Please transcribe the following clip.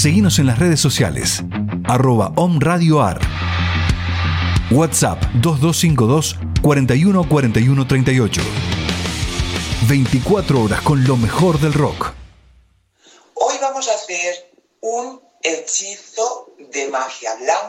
Seguinos en las redes sociales, @omradioar. WhatsApp 2252 41 41 38. 24 horas con lo mejor del rock. Hoy vamos a hacer un hechizo de magia blanca